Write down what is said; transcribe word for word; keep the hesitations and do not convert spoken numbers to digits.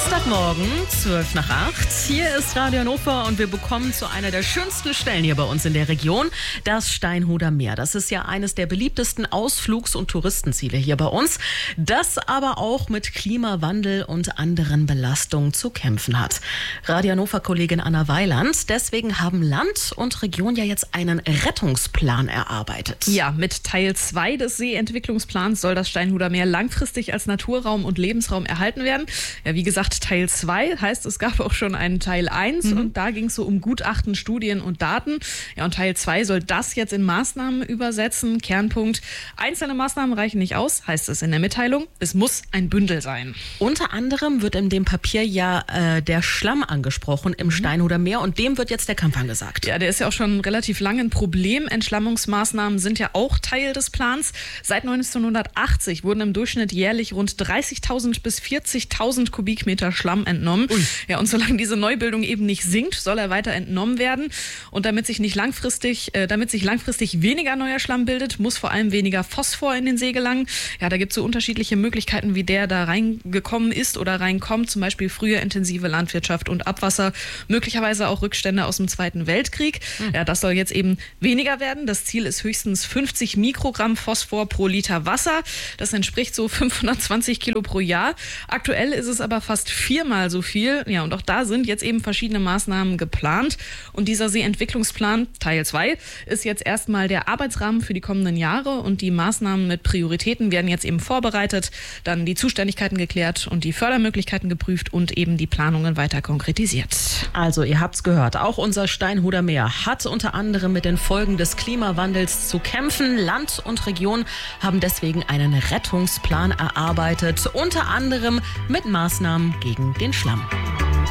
Samstagmorgen, zwölf nach acht. Hier ist Radio Hannover und wir bekommen zu einer der schönsten Stellen hier bei uns in der Region, das Steinhuder Meer. Das ist ja eines der beliebtesten Ausflugs- und Touristenziele hier bei uns, das aber auch mit Klimawandel und anderen Belastungen zu kämpfen hat. Radio Hannover-Kollegin Anna Weiland, deswegen haben Land und Region ja jetzt einen Rettungsplan erarbeitet. Ja, mit Teil zwei des Seeentwicklungsplans soll das Steinhuder Meer langfristig als Naturraum und Lebensraum erhalten werden. Ja, wie gesagt, Teil zwei heißt, es gab auch schon einen Teil eins mhm. und da ging es so um Gutachten, Studien und Daten. Ja, und Teil zwei soll das jetzt in Maßnahmen übersetzen. Kernpunkt: einzelne Maßnahmen reichen nicht aus, heißt es in der Mitteilung. Es muss ein Bündel sein. Unter anderem wird in dem Papier ja äh, der Schlamm angesprochen im mhm. Steinhuder Meer und dem wird jetzt der Kampf angesagt. Ja, der ist ja auch schon relativ lange ein Problem. Entschlammungsmaßnahmen sind ja auch Teil des Plans. Seit neunzehnhundertachtzig wurden im Durchschnitt jährlich rund dreißigtausend bis vierzigtausend Kubikmeter Schlamm entnommen. Ui. Ja, und solange diese Neubildung eben nicht sinkt, soll er weiter entnommen werden. Und damit sich nicht langfristig, äh, damit sich langfristig weniger neuer Schlamm bildet, muss vor allem weniger Phosphor in den See gelangen. Ja, da gibt es so unterschiedliche Möglichkeiten, wie der da reingekommen ist oder reinkommt. Zum Beispiel frühe intensive Landwirtschaft und Abwasser, möglicherweise auch Rückstände aus dem Zweiten Weltkrieg. Hm. Ja, das soll jetzt eben weniger werden. Das Ziel ist höchstens fünfzig Mikrogramm Phosphor pro Liter Wasser. Das entspricht so fünfhundertzwanzig Kilo pro Jahr. Aktuell ist es aber fast viermal so viel. Ja, und auch da sind jetzt eben verschiedene Maßnahmen geplant. Und dieser Seeentwicklungsplan, Teil zwei, ist jetzt erstmal der Arbeitsrahmen für die kommenden Jahre. Und die Maßnahmen mit Prioritäten werden jetzt eben vorbereitet, dann die Zuständigkeiten geklärt und die Fördermöglichkeiten geprüft und eben die Planungen weiter konkretisiert. Also, ihr habt's gehört, auch unser Steinhuder Meer hat unter anderem mit den Folgen des Klimawandels zu kämpfen. Land und Region haben deswegen einen Rettungsplan erarbeitet, unter anderem mit Maßnahmen gegen den Schlamm.